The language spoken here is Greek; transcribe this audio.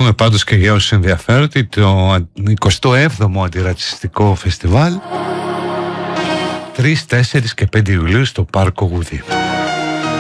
πούμε πάντως και για όσους ενδιαφέρονται, το 27ο Αντιρατσιστικό Φεστιβάλ 3, 4 και 5 Ιουλίου στο Πάρκο Γουδί.